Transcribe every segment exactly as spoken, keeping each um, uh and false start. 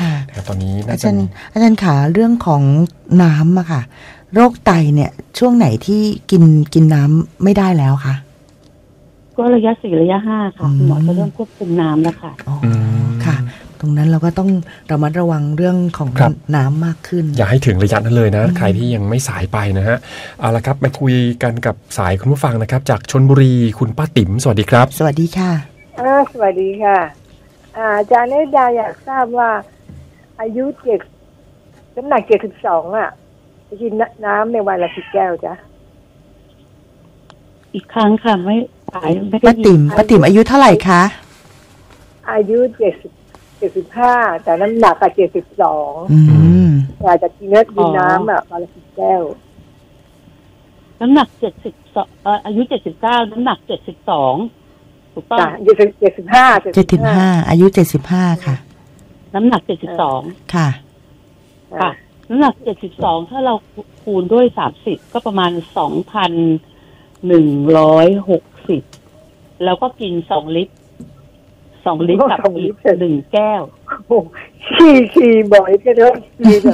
นะครับตอนนี้อาจารย์อาจารย์ขาเรื่องของน้ำอะค่ะโรคไตเนี่ยช่วงไหนที่กินกินน้ำไม่ได้แล้วคะก็ระยะสี่ระยะห้าค่ะหมอจะเริ่มควบคุมน้ำแล้วค่ะอ๋อค่ะตรงนั้นเราก็ต้องระมัดระวังเรื่องของน้ำมากขึ้นอย่าให้ถึงระยะนั้นเลยนะใครที่ยังไม่สายไปนะฮะเอาละครับมาคุยกันกับสายคุณผู้ฟังนะครับจากชลบุรีคุณป้าติ๋มสวัสดีครับสวัสดีค่ะอ่าสวัสดีค่ะอาจารย์เนดาอยากทราบว่าอายุเจ็ดน้ำหนักเจ็ดสิบสองอ่ะจะกินน้ำในวันละกี่แก้วจ๊ะอีกครั้งค่ะไม่สายไม่ได้ป้าติ๋มป้าติ๋มอายุเท่าไหร่คะอายุเจ็ดสิบเจ็ดสิบห้าแต่น้ำหนักอะเจ็ดสิบสองอยากจะกินเนื้อกินน้ำอ่ะวันละกี่แก้วน้ำหนักเจ็ดสิบสองอายุเจ็ดสิบเก้าน้ำหนักเจ็ดสิบสองถูกต้องเจ็ดเจ็ดสิบห้าเจ็ดสิบห้าอายุเจ็ดสิบห้าค่ะน้ำหนักเจ็ดสิบสองค่ะค่ะน้ำหนักเจ็ดสิบสองถ้าเราคูณด้วยสามสิบก็ประมาณสองพันหนึ่งร้อยหกสิบแล้วก็กินสองลิตรสองลิตรกับอีกหนึ่งแก้วขี้ขี้บ่อยก็เท่าขี้แบบ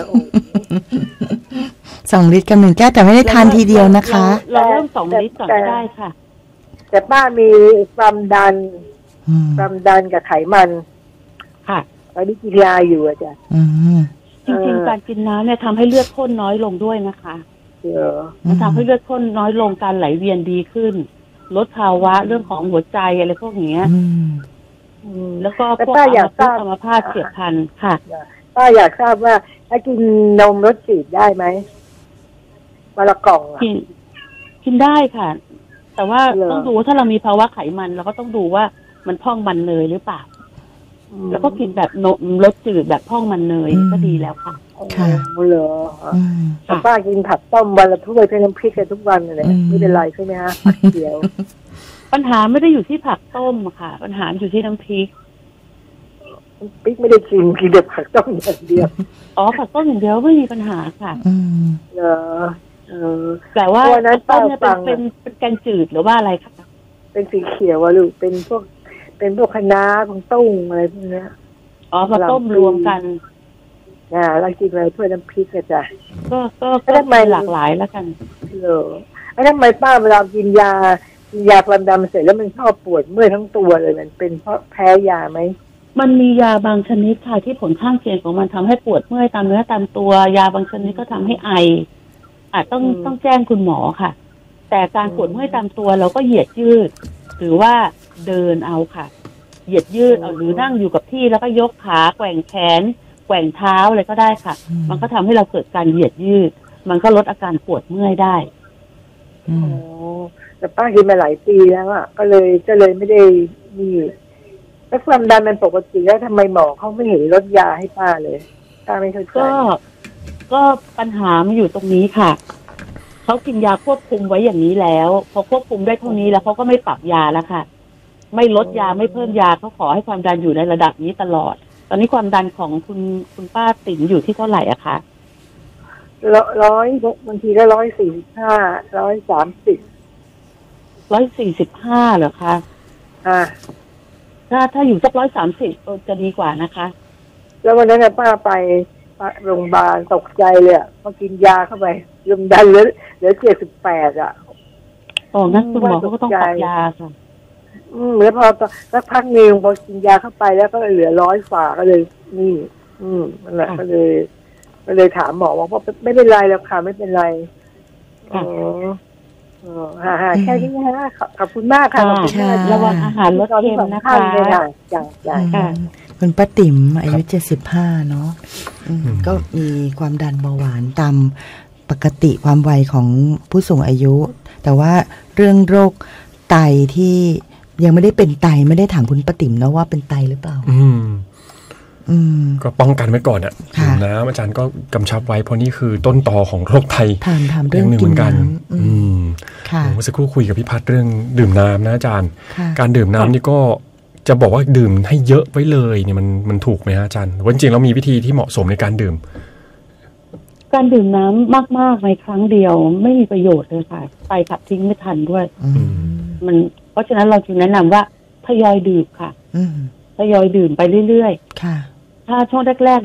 สองลิตรกับหนึ่งแก้วแต่ไม่ได้ทานทีเดียวนะคะเราเริ่มสองลิตรก่อนได้ค่ะแต่ป้ามีความดันความดันกับไขมันค่ะตอนนี้กินยาอยู่อาจารย์จริงๆการกินน้ำเนี่ยทำให้เลือดข้นน้อยลงด้วยนะคะมันทำให้เลือดข้นน้อยลงการไหลเวียนดีขึ้นลดภาวะเรื่องของหัวใจอะไรพวกนี้แล้วก็พวกอัมพาตเฉียบพลันค่ะป้าอยากทราบว่าถ้ากินนมรสจืดได้ไหมวันละกล่องกินกินได้ค่ะแต่ว่าต้องดูถ้าเรามีภาวะไขมันเราก็ต้องดูว่ามันพองมันเนยหรือเปล่าแล้วก็กินแบบนมรสจืดแบบพองมันเนยก็ดีแล้วค่ะค่ะเหรอแต่ป้ากินผักต้มวันละถ้วยเป็นน้ำพริกกันทุกวันเลยไม่เป็นไรใช่ไหมฮะผักเขียวปัญหาไม่ได้อยู่ที่ผักต้มค่ะปัญหาอยู่ที่น้ำพริกพริกไม่ได้กินกินแต่ผักต้มอย่างเดียวอ๋อผักต้มอย่างเดียวไม่มีปัญหาค่ะเหรอเออแต่ว่าต้มเนี่ยเป็นเป็นเป็นแกงจืดหรือว่าอะไรคะเป็นสีเขียวอะลูกเป็นพวกเป็นพวกคะน้าของตุ้งอะไรพวกนี้อ๋อมาต้มรวมกันอ่าเรากินอะไรถ้วยน้ำพริกอะจ้ะก็ก็ก็ทำไมหลากหลายแล้วกันเหรอแล้วทำไมป้าเวลากินยากินยาความดันเสร็จแล้วมันชอบปวดเมื่อยทั้งตัวเลยมันเป็นเพราะแพ้ยาไหมมันมียาบางชนิดค่ะที่ผลข้างเคียงของมันทำให้ปวดเมื่อยตามเนื้อตามตัวยาบางชนิดก็ทำให้ไออาจต้องต้องแจ้งคุณหมอค่ะแต่การปวดเมื่อยตามตัวเราก็เหยียดยืดหรือว่าเดินเอาค่ะเหยียดยืดเอาหรือนั่งอยู่กับที่แล้วก็ยกขาแกว่งแขนแกว่งเท้าอะไรก็ได้ค่ะมันก็ทำให้เราเกิดการเหยียดยืดมันก็ลดอาการปวดเมื่อยได้อ๋อแต่ป้ากินมาหลายปีแล้วอ่ะก็เลยก็เลยไม่ได้มีแล้วความดันมันปกติแล้วทำไมหมอเขาไม่เห็นลดยาให้ป้าเลยป้าไม่เข้าใจก็ก็ปัญหามันอยู่ตรงนี้ค่ะเขากินยาควบคุมไว้อย่างนี้แล้วพอควบคุมได้เท่านี้แล้วเขาก็ไม่ปรับยาแล้วค่ะไม่ลดยาไม่เพิ่มยาเขาขอให้ความดันอยู่ในระดับนี้ตลอดตอนนี้ความดันของคุณคุณป้าติ๋มอยู่ที่เท่าไหร่อะคะร้อยบางทีก็ร้อยสี่สิบห้าร้อยสามสิบร้อยสี่สิบห้าเหรอคะอ่าถ้าถ้าอยู่สักร้อยสามสิบจะดีกว่านะคะแล้ววันนั้นป้าไปโรงพยาบาลตกใจเลยอ่ะพอกินยาเข้าไปความดันเหลือเหลือเจ็ดสิบแปดอ่ะอ๋องั้นคุณหมอก็ต้องปรับยาค่ะอืมแล้วพอสักพักนึงพอกินยาเข้าไปแล้วก็เหลือร้อยฝ่าก็เลยนี่อืมนั่นแหละก็เลยก็เลยถามหมอว่าไม่เป็นไรแล้วค่ะไม่เป็นไรอ๋ออ๋อฮ่าฮ่าแค่นี้นะขอบคุณมากค่ะขอบคุณมากระวังอาหารลดเค็มนะคะจ้ะจ้ะคุณป้าติ๋มอายุเจ็ดสิบห้าเนาะก็มีความดันเบาหวานตามปกติความวัยของผู้สูงอายุแต่ว่าเรื่องโรคไตที่ยังไม่ได้เป็นไตไม่ได้ถามคุณป้าติ๋มนะว่าเป็นไตหรือเปล่าอืมอืมก็ป้องกันไว้ก่อนอ่ะนะอาจารย์ก็กำชับไว้เพราะนี่คือต้นตอของโรคไตถามถามเรื่องกินน้ำอืมค่ะเมื่อสักครู่คุยกับพี่พัฒน์เรื่องดื่มน้ำนะอาจารย์การดื่มน้ำนี่ก็จะบอกว่าดื่มให้เยอะไว้เลยเนี่ยมันมันถูกไหมฮะอาจารย์ว่าจริงๆแล้วมีวิธีที่เหมาะสมในการดื่มการดื่มน้ำมากๆในครั้งเดียวไม่มีประโยชน์เลยค่ะไตขับทิ้งไม่ทันด้วยมันเพราะฉะนั้นเราจึงแนะนำว่าทยอยดื่มค่ะทยอยดื่มไปเรื่อยๆถ้าช่วงแรกๆ